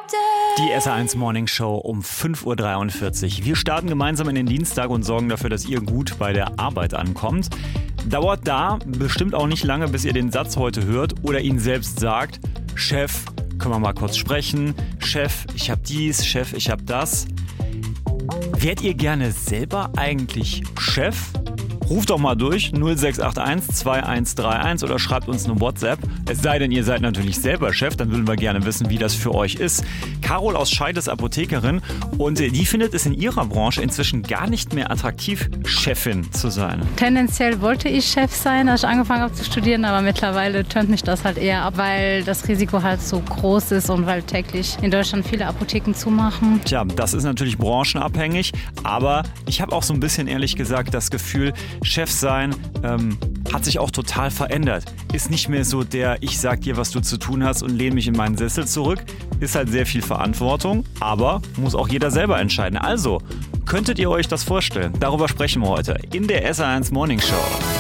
Die SR1 Morning Show um 5:43 Uhr. Wir starten gemeinsam in den Dienstag und sorgen dafür, dass ihr gut bei der Arbeit ankommt. Dauert da bestimmt auch nicht lange, bis ihr den Satz heute hört oder ihn selbst sagt. Chef, können wir mal kurz sprechen? Chef, ich hab dies. Chef, ich hab das. Wärt ihr gerne selber eigentlich Chef? Ruft doch mal durch 0681 2131 oder schreibt uns eine WhatsApp. Es sei denn, ihr seid natürlich selber Chef, dann würden wir gerne wissen, wie das für euch ist. Carol aus Scheid ist Apothekerin und die findet es in ihrer Branche inzwischen gar nicht mehr attraktiv, Chefin zu sein. Tendenziell wollte ich Chef sein, als ich angefangen habe zu studieren, aber mittlerweile tönt mich das halt eher ab, weil das Risiko halt so groß ist und weil täglich in Deutschland viele Apotheken zumachen. Tja, das ist natürlich branchenabhängig, aber ich habe auch so ein bisschen ehrlich gesagt das Gefühl, Chef sein hat sich auch total verändert. Ist nicht mehr so der, ich sag dir, was du zu tun hast und lehne mich in meinen Sessel zurück. Ist halt sehr viel Verantwortung, aber muss auch jeder selber entscheiden. Also, könntet ihr euch das vorstellen? Darüber sprechen wir heute in der SR1 Morning Show.